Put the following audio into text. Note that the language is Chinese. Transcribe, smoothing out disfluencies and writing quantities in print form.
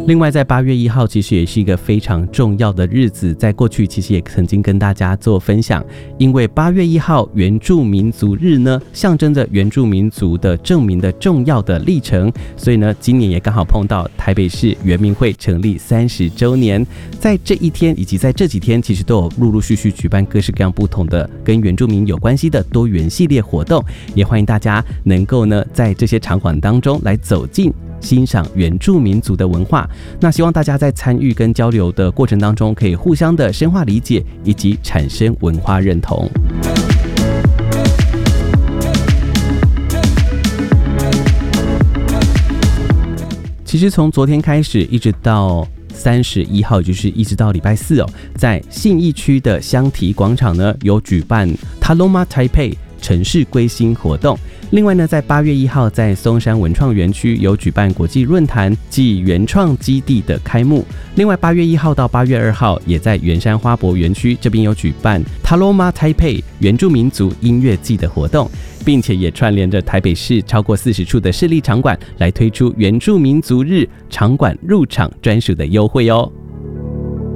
另外在8月1号其实也是一个非常重要的日子，在过去其实也曾经跟大家做分享，因为8月1号原住民族日呢，象征着原住民族的证明的重要的历程，所以呢今年也刚好碰到台北市原民会成立30周年，在这一天以及在这几天其实都有陆陆续续举办各式各样不同的跟原住民有关系的多元系列活动，也欢迎大家能够呢在这些场馆当中来走进欣赏原住民族的文化。那希望大家在参与跟交流的过程当中可以互相的深化理解以及产生文化认同。其实从昨天开始一直到31号，就是一直到礼拜4在信义区的香堤广场呢有举办 Taloma Taipei 城市归心活动。另外呢，在8月1号在松山文创园区有举办国际论坛暨原创基地的开幕。另外8月1号到8月2号也在圆山花博园区这边有举办 Taloma Taipei 原住民族音乐季的活动，并且也串联着台北市超过40处的市立场馆来推出原住民族日场馆入场专属的优惠哦。